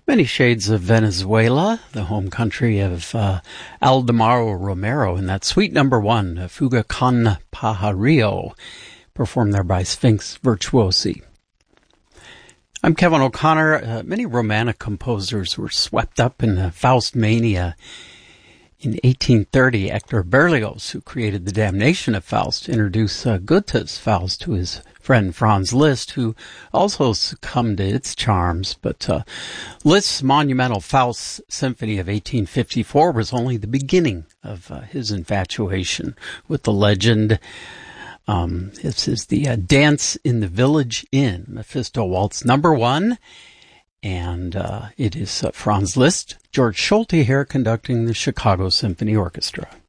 Many Shades of Venezuela, the home country of Aldemaro Romero, and that suite number one, Fuga con Pajarillo, performed there by Sphinx Virtuosi. I'm Kevin O'Connor. Many Romantic composers were swept up in the Faust mania. In 1830, Hector Berlioz, who created The Damnation of Faust, introduced Goethe's Faust to his friend Franz Liszt, who also succumbed to its charms. But Liszt's monumental Faust Symphony of 1854 was only the beginning of his infatuation with the legend. This is the Dance in the Village Inn, Mephisto Waltz number one. And it is Franz Liszt, George Solti here conducting the Chicago Symphony Orchestra.